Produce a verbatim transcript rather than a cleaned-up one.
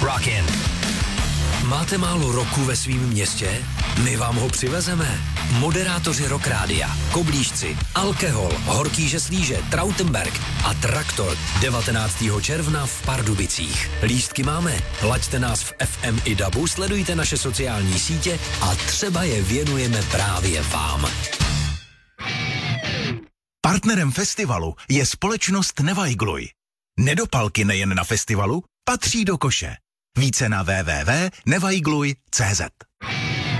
Rockin'. Máte málo roku ve svém městě? My vám ho přivezeme. Moderátoři Rock Rádia, Koblížci, Alkohol, Horký Žeslíže, Trautenberg a Traktor devatenáctého června v Pardubicích. Lístky máme, laďte nás v F M i dabu, sledujte naše sociální sítě a třeba je věnujeme právě vám. Partnerem festivalu je společnost Nevajgluj. Nedopalky nejen na festivalu patří do koše. Více na w w w tečka nevajgluj tečka c z.